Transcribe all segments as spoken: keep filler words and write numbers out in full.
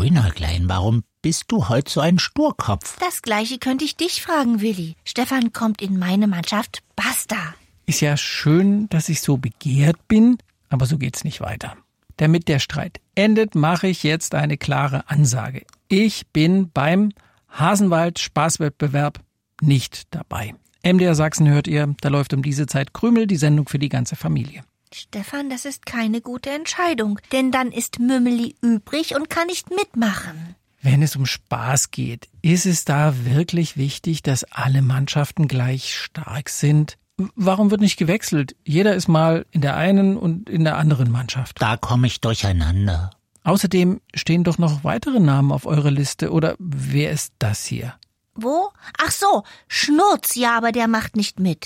Grünerglein, warum bist du heute so ein Sturkopf? Das Gleiche könnte ich dich fragen, Willi. Stefan kommt in meine Mannschaft. Basta. Ist ja schön, dass ich so begehrt bin, aber so geht's nicht weiter. Damit der Streit endet, mache ich jetzt eine klare Ansage. Ich bin beim Hasenwald-Spaßwettbewerb nicht dabei. M D R Sachsen hört ihr, da läuft um diese Zeit Krümel, die Sendung für die ganze Familie. Stefan, das ist keine gute Entscheidung, denn dann ist Mümeli übrig und kann nicht mitmachen. Wenn es um Spaß geht, ist es da wirklich wichtig, dass alle Mannschaften gleich stark sind? Warum wird nicht gewechselt? Jeder ist mal in der einen und in der anderen Mannschaft. Da komme ich durcheinander. Außerdem stehen doch noch weitere Namen auf eurer Liste. Oder wer ist das hier? Wo? Ach so, Schnurz, ja, aber der macht nicht mit.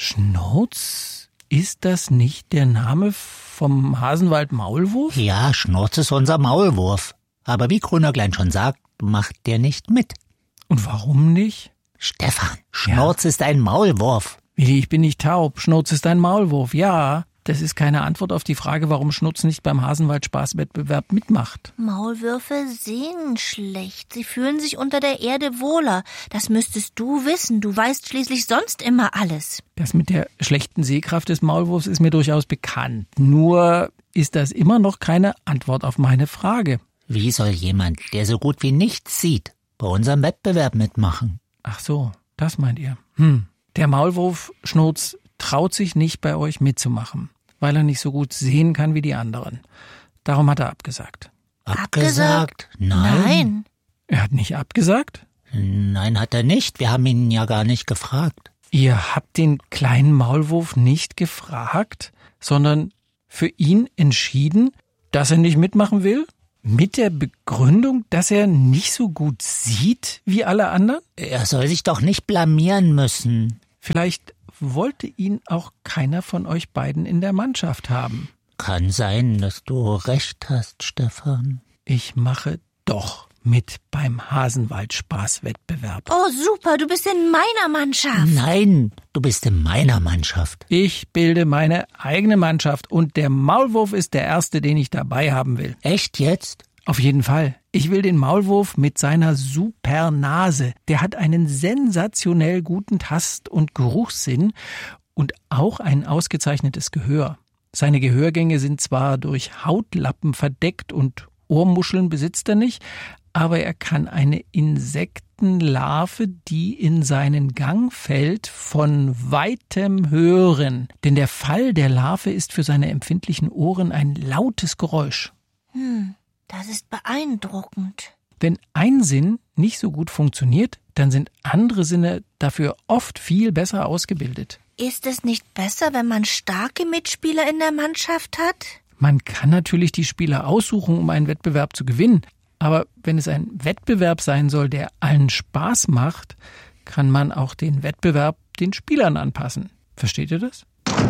Schnurz? Ist das nicht der Name vom Hasenwald-Maulwurf? Ja, Schnurz ist unser Maulwurf. Aber wie Grünerglein schon sagt, macht der nicht mit. Und warum nicht? Stefan, Schnurz ja. ist ein Maulwurf. Willi, ich bin nicht taub. Schnurz ist ein Maulwurf. Ja, das ist keine Antwort auf die Frage, warum Schnurz nicht beim Hasenwald-Spaßwettbewerb mitmacht. Maulwürfe sehen schlecht. Sie fühlen sich unter der Erde wohler. Das müsstest du wissen. Du weißt schließlich sonst immer alles. Das mit der schlechten Sehkraft des Maulwurfs ist mir durchaus bekannt. Nur ist das immer noch keine Antwort auf meine Frage. Wie soll jemand, der so gut wie nichts sieht, bei unserem Wettbewerb mitmachen? Ach so, das meint ihr. Hm. Der Maulwurf Schnurz traut sich nicht, bei euch mitzumachen, weil er nicht so gut sehen kann wie die anderen. Darum hat er abgesagt. Abgesagt? Nein. Nein. Er hat nicht abgesagt? Nein, hat er nicht. Wir haben ihn ja gar nicht gefragt. Ihr habt den kleinen Maulwurf nicht gefragt, sondern für ihn entschieden, dass er nicht mitmachen will? Mit der Begründung, dass er nicht so gut sieht wie alle anderen? Er soll sich doch nicht blamieren müssen. Vielleicht wollte ihn auch keiner von euch beiden in der Mannschaft haben. Kann sein, dass du recht hast, Stefan. Ich mache doch mit beim Hasenwald-Spaßwettbewerb. Oh, super, du bist in meiner Mannschaft. Nein, du bist in meiner Mannschaft. Ich bilde meine eigene Mannschaft und der Maulwurf ist der erste, den ich dabei haben will. Echt jetzt? Auf jeden Fall. Ich will den Maulwurf mit seiner super Nase. Der hat einen sensationell guten Tast- und Geruchssinn und auch ein ausgezeichnetes Gehör. Seine Gehörgänge sind zwar durch Hautlappen verdeckt und Ohrmuscheln besitzt er nicht, aber er kann eine Insektenlarve, die in seinen Gang fällt, von weitem hören. Denn der Fall der Larve ist für seine empfindlichen Ohren ein lautes Geräusch. Hm, das ist beeindruckend. Wenn ein Sinn nicht so gut funktioniert, dann sind andere Sinne dafür oft viel besser ausgebildet. Ist es nicht besser, wenn man starke Mitspieler in der Mannschaft hat? Man kann natürlich die Spieler aussuchen, um einen Wettbewerb zu gewinnen. Aber wenn es ein Wettbewerb sein soll, der allen Spaß macht, kann man auch den Wettbewerb den Spielern anpassen. Versteht ihr das?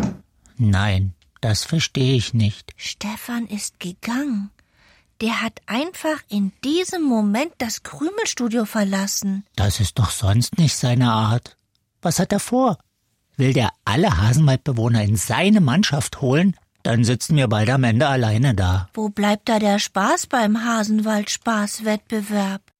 Nein, das verstehe ich nicht. Stefan ist gegangen. Der hat einfach in diesem Moment das Krümelstudio verlassen. Das ist doch sonst nicht seine Art. Was hat er vor? Will der alle Hasenwaldbewohner in seine Mannschaft holen? Dann sitzen wir bald am Ende alleine da. Wo bleibt da der Spaß beim Hasenwald-Spaßwettbewerb?